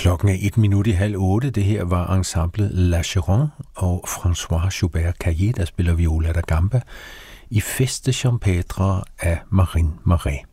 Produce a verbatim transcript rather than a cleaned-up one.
Klokken er et minut i halv otte. Det her var ensemblet La Chiron og François Joubert Caillé, der spiller viola da gamba i Feste Champêtre af Marine Marais.